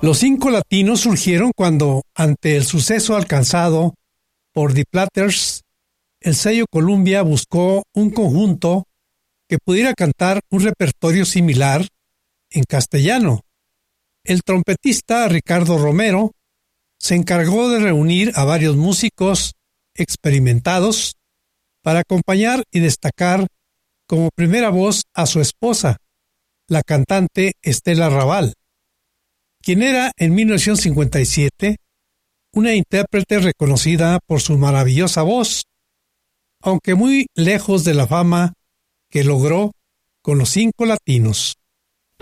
Los Cinco Latinos surgieron cuando, ante el suceso alcanzado por The Platters, el sello Columbia buscó un conjunto que pudiera cantar un repertorio similar en castellano. El trompetista Ricardo Romero se encargó de reunir a varios músicos experimentados para acompañar y destacar como primera voz a su esposa, la cantante Estela Raval, quien era en 1957 una intérprete reconocida por su maravillosa voz, aunque muy lejos de la fama que logró con los Cinco Latinos.